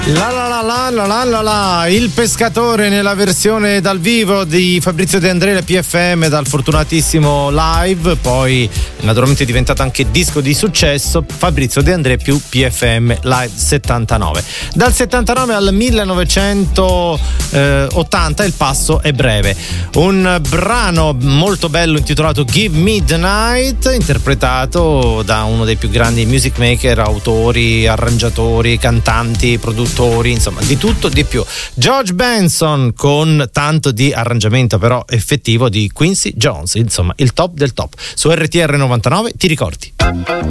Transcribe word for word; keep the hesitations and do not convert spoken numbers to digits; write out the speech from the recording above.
La la la la la la la la, Il Pescatore nella versione dal vivo di Fabrizio De André, P F M dal fortunatissimo live, poi naturalmente è diventato anche disco di successo, Fabrizio De André più P F M live settantanove. Dal settantanove al millenovecentottanta il passo è breve. Un brano molto bello intitolato Give Me the Night, interpretato da uno dei più grandi music maker, autori, arrangiatori, cantanti, produttori, insomma di tutto di più. George Benson con tanto di arrangiamento però effettivo di Quincy Jones, insomma il top del top. Su R T R novantanove, ti ricordi?